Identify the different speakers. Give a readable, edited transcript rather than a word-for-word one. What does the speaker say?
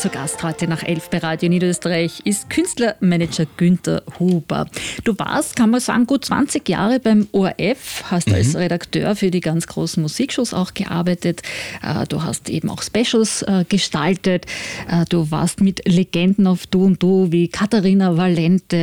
Speaker 1: Zu Gast heute nach 11 bei Radio Niederösterreich ist Künstlermanager Günther Huber. Du warst, kann man sagen, gut 20 Jahre beim ORF, hast als Redakteur für die ganz großen Musikshows auch gearbeitet. Du hast eben auch Specials gestaltet. Du warst mit Legenden auf Du und Du wie Katharina Valente,